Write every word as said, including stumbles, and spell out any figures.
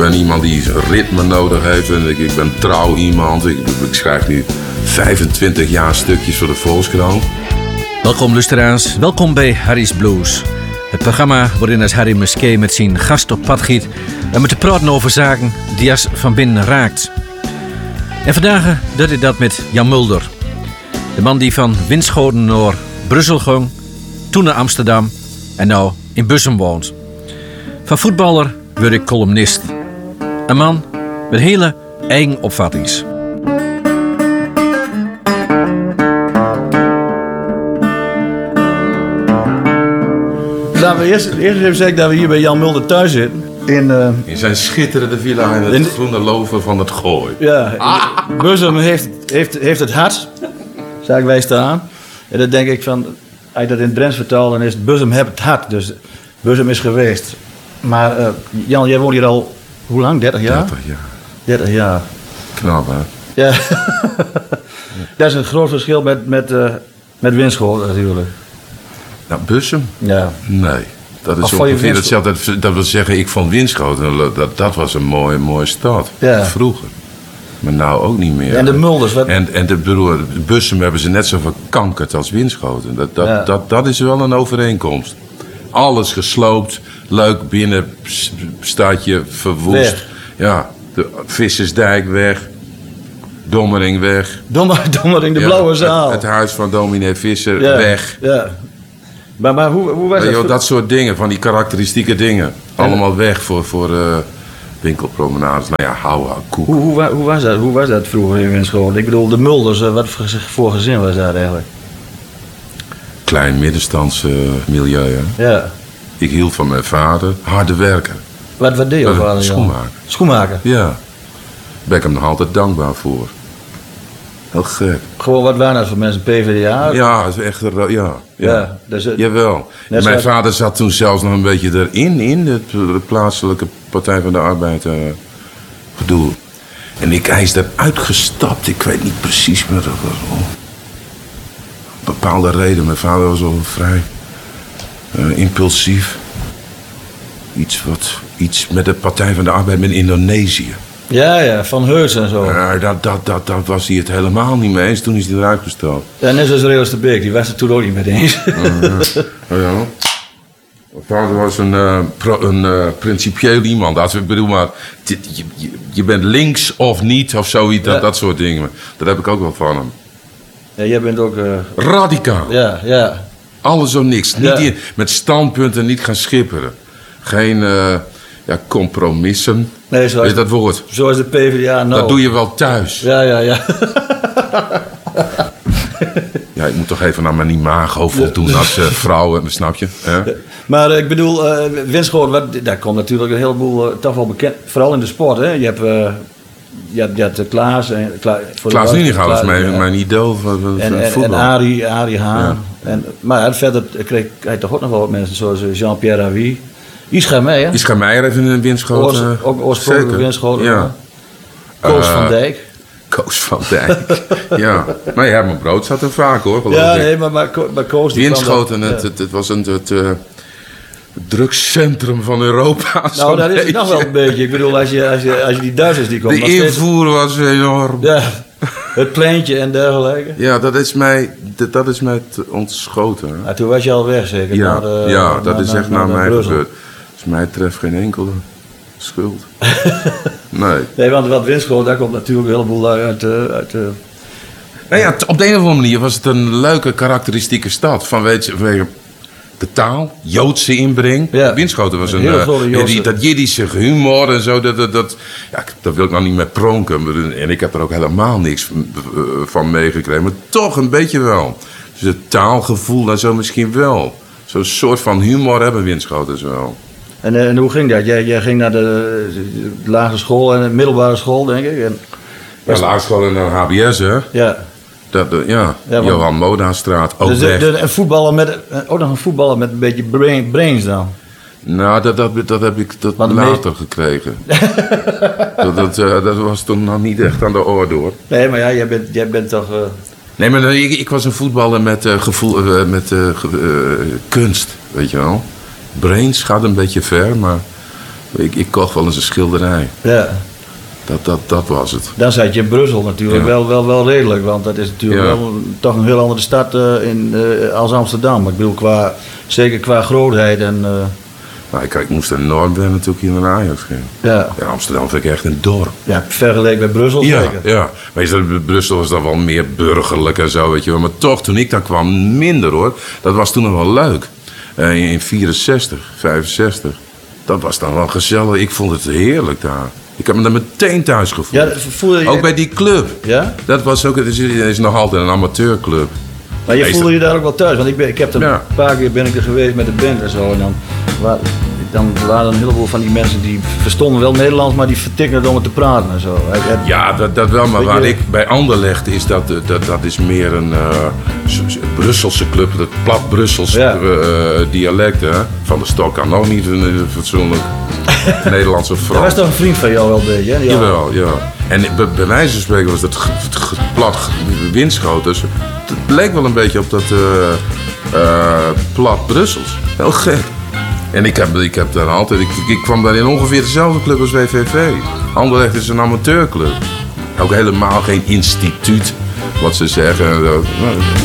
ben iemand die ritme nodig heeft. En ik, ik ben trouw iemand. Ik, ik schrijf nu vijfentwintig jaar stukjes voor de Volkskrant. Welkom luisteraars, welkom bij Harry's Blues. Het programma waarin als Harry Muskee met zijn gast op pad giet en met te praten over zaken die als van binnen raakt. En vandaag doet hij dat met Jan Mulder. De man die van Winschoten naar Brussel ging, toen naar Amsterdam en nou in Bussum woont. Van voetballer werd ik columnist. Een man met hele eigen opvattings. Laten we eerst, eerst even zeggen dat we hier bij Jan Mulder thuis zitten. In, uh, in zijn schitterende villa in het in, groene loven van het Gooi. Ja, ah. Bussum heeft, heeft, heeft het hart, zagen wij staan. En dan denk ik van, als je dat in het Drents vertaalt, dan is het Bussum heeft het hart. Dus Bussum is geweest. Maar uh, Jan, jij woont hier al, hoe lang? dertig jaar? dertig jaar. dertig jaar. Knap, hè? Ja. Dat is een groot verschil met, met, uh, met Winschoten natuurlijk. Nou, Bussum? Ja. Nee. Dat is ongeveer hetzelfde. Dat wil zeggen, ik vond Winschoten, dat, dat was een mooie, mooie stad. Ja. Vroeger. Maar nou ook niet meer. En de Mulders? Wat... En, en de, bedoel, Bussum hebben ze net zo verkankerd als Winschoten. Dat, dat, ja. dat, dat is wel een overeenkomst. Alles gesloopt, leuk binnen, stadje verwoest. Weg. Ja, de Vissersdijk weg. Dommering weg. Dommer, Dommering, de ja, blauwe zaal. Het, het huis van dominee Visser ja. weg. Ja. Maar, maar hoe, hoe was dat? Joh, dat soort dingen, van die karakteristieke dingen. Allemaal weg voor, voor uh, winkelpromenades. Nou ja, hou, hou, koek. Hoe, hoe, hoe, was dat, hoe was dat vroeger in Winschoten? Ik bedoel, de Mulders, wat voor gezin was dat eigenlijk? Klein middenstands uh, milieu, hè? Ja. Ik hield van mijn vader, harde werken. Wat, wat deed je vader? Schoenmaker. Schoenmaker? Ja. Daar ben ik hem nog altijd dankbaar voor. Heel gek. Gewoon, wat waren dat voor mensen? P v d A? Ja, dat is echt... Ja, ja. ja dus het... Jawel. Mijn zoals... vader zat toen zelfs nog een beetje erin, in de, de plaatselijke Partij van de Arbeid. Uh, bedoel. En ik, hij is eruit gestapt. Ik weet niet precies meer. Dat was wel... Een bepaalde reden. Mijn vader was al vrij uh, impulsief. Iets, wat, iets met de Partij van de Arbeid met Indonesië. Ja, ja, Van Heus en zo. Ja, dat, dat, dat, dat was hij het helemaal niet mee eens. Toen is hij eruit gestapt. Ja, net zoals Reus de Beek, die was het toen ook niet mee eens. Uh, ja. Ja. Mijn vader was een, uh, pro, een uh, principieel iemand. Als ik bedoel, maar je, je, je bent links of niet of zoiets, ja. dat, dat soort dingen. Dat heb ik ook wel van hem. Ja, jij bent ook... Uh... Radicaal. Ja, ja. Alles of niks. Niet ja. in, met standpunten niet gaan schipperen. Geen... Uh, Ja, compromissen. Nee, zoals, is dat woord? Zoals de P v d A nou. Dat doe je wel thuis. Ja, ja, ja. Ja, ik moet toch even naar mijn imago voldoen als uh, vrouw, snap je? Ja. Maar uh, ik bedoel, uh, Winschoten, daar komt natuurlijk een heleboel uh, toch wel bekend. Vooral in de sport, hè. Je hebt, uh, je hebt, je hebt uh, Klaas. En, Kla, Klaas Nienighout is mijn, ja. mijn idool van, van en, en, voetbal. En Arie, Arie Haan. Ja. En, maar verder kreeg hij toch ook nog wel wat mensen zoals Jean-Pierre Ravi. Ischa Meijer. Ischa Meijer heeft een Winschoten. Oors, ook oorspronkelijk Winschoten. Ja. Koos uh, van Dijk. Koos van Dijk. Ja. Maar ja, mijn brood zat er vaak hoor. Ja, ik. nee, maar, maar, maar Koos... Winschoten, het, ja. het, het was een... Het, uh, drugscentrum van Europa. Nou, dat is het nog wel een beetje. Ik bedoel, als je, als je, als je die Duitsers die komen... De invoer steeds... was enorm. Ja, het pleintje en dergelijke. Ja, dat is mij, dat, dat is mij ontschoten. Ja, toen was je al weg, zeker? Ja, naar de, ja dat naar, is echt naar, naar, naar mij gebeurd. Dus mij treft geen enkele schuld. Nee. Nee, want wat Winschoten, daar komt natuurlijk een heleboel uit... uit uh... nou ja, op de een of andere manier was het een leuke, karakteristieke stad. Van, weet je, vanwege de taal, Joodse inbreng. Ja. Winschoten was een, een uh, die, dat Jiddische humor en zo. Dat, dat, dat, ja, daar wil ik nou niet mee pronken. En ik heb er ook helemaal niks van meegekregen. Maar toch een beetje wel. Dus het taalgevoel en zo misschien wel. Zo'n soort van humor hebben Winschoten wel. En, en hoe ging dat? Jij, jij ging naar de, de lagere school en de middelbare school, denk ik? En ja, lagere school en dan H B S, hè? Ja. Dat, ja, ja want, Johan Modastraat, ook dus weg. De, de, een voetballer met, ook nog een voetballer met een beetje brain, brains dan? Nou, dat, dat, dat heb ik dat later meest... gekregen. dat, dat, uh, dat was toen nog niet echt aan de orde, hoor. Nee, maar ja, jij bent, jij bent toch... Uh... Nee, maar uh, ik, ik was een voetballer met, uh, gevoel, uh, met uh, uh, kunst, weet je wel. Brains gaat een beetje ver, maar Ik, ik kocht wel eens een schilderij. Ja. Dat, dat, dat was het. Dan zat je in Brussel natuurlijk ja. wel, wel, wel redelijk. Want dat is natuurlijk ja. wel toch een heel andere stad uh, in, uh, als Amsterdam. Ik bedoel, qua, zeker qua grootheid. En, uh... nou, ik, ik moest enorm wennen toen ik hier naar Ajax ging. Ja. Ja, Amsterdam vind ik echt een dorp. Ja, vergeleken met Brussel ja, zeker. Ja, maar Brussel was dan wel meer burgerlijk en zo, weet je wel. Maar toch, toen ik daar kwam, minder hoor. Dat was toen nog wel leuk. Uh, in vierenzestig, vijfenzestig. Dat was dan wel gezellig. Ik vond het heerlijk daar. Ik heb me daar meteen thuis gevoeld. Ja, voelde je... Ook bij die club. Ja? Dat was ook, het is, het is nog altijd een amateurclub. Maar je voelde je daar ook wel thuis? Want ik, ben, ik heb er ja. een paar keer ben ik er geweest met de band en zo. En dan, waar, dan waren er een heleboel van die mensen die verstonden wel Nederlands, maar die vertikten het om het te praten en zo. Ja, dat, dat wel. Maar waar je... ik bij Anderlecht is, dat, dat, dat is meer een uh, Brusselse club. Het plat Brusselse ja. uh, dialect. Hè? Van der Stok kan nog niet een fatsoenlijk Nederlands of Frans. Dat was toch een vriend van jou wel een beetje, hè? Ja. Jawel, ja. En bij, bij wijze van spreken was dat het, het plat Winschoten. Dus het leek wel een beetje op dat uh, uh, plat Brussels. Heel gek. En ik heb, ik heb daar altijd... Ik, ik kwam daar in ongeveer dezelfde club als W V V. Anderlecht is een amateurclub. Ook helemaal geen instituut, wat ze zeggen.